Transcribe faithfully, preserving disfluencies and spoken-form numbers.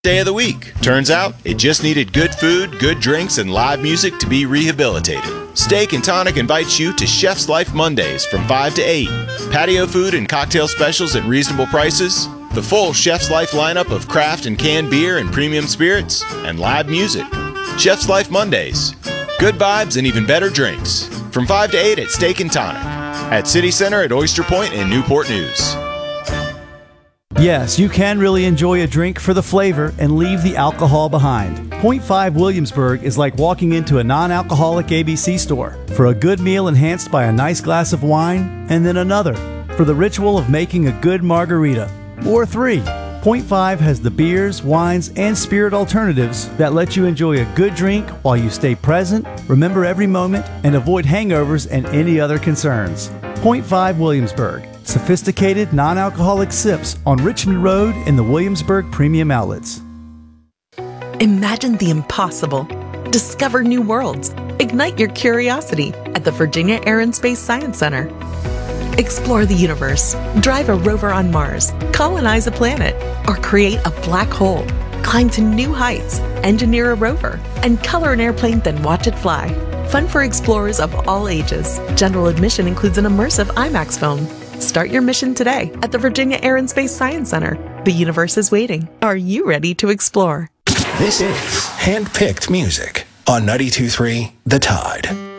Day of the week. Turns out it just needed good food, good drinks, and live music to be rehabilitated. Steak and Tonic invites you to Chef's Life Mondays from five to eight. Patio food and cocktail specials at reasonable prices. The full Chef's Life lineup of craft and canned beer and premium spirits, and live music. Chef's Life Mondays. Good vibes and even better drinks. From five to eight at Steak and Tonic. At City Center at Oyster Point and Newport News. Yes, you can really enjoy a drink for the flavor and leave the alcohol behind. Point five Williamsburg is like walking into a non-alcoholic A B C store for a good meal enhanced by a nice glass of wine and then another for the ritual of making a good margarita. Or three. Point five has the beers, wines, and spirit alternatives that let you enjoy a good drink while you stay present, remember every moment, and avoid hangovers and any other concerns. Point five Williamsburg. Sophisticated, non-alcoholic sips on Richmond Road in the Williamsburg Premium Outlets. Imagine the impossible. Discover new worlds. Ignite your curiosity at the Virginia Air and Space Science Center. Explore the universe. Drive a rover on Mars. Colonize a planet. Or create a black hole. Climb to new heights. Engineer a rover. And color an airplane, then watch it fly. Fun for explorers of all ages. General admission includes an immersive IMAX film. Start your mission today at the Virginia Air and Space Science Center. The universe is waiting. Are you ready to explore? This is Handpicked Music on ninety-two point three The Tide.